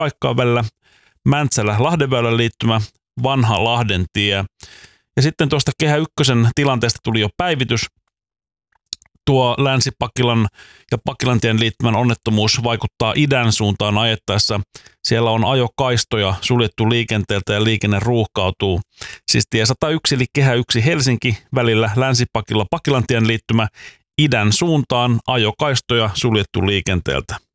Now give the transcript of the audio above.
paikkaa välillä Mäntsälä-Lahdenväylän liittymä, vanha Lahdentie. Ja sitten tuosta Kehä Ykkösen tilanteesta tuli jo päivitys. Tuo Länsi-Pakilan ja Pakilantien liittymän onnettomuus vaikuttaa idän suuntaan ajettaessa. Siellä on ajokaistoja suljettu liikenteeltä ja liikenne ruuhkautuu. Siis tie 101 eli Kehä 1 Helsinki välillä Länsi-Pakila Pakilantien liittymä idän suuntaan ajokaistoja suljettu liikenteeltä.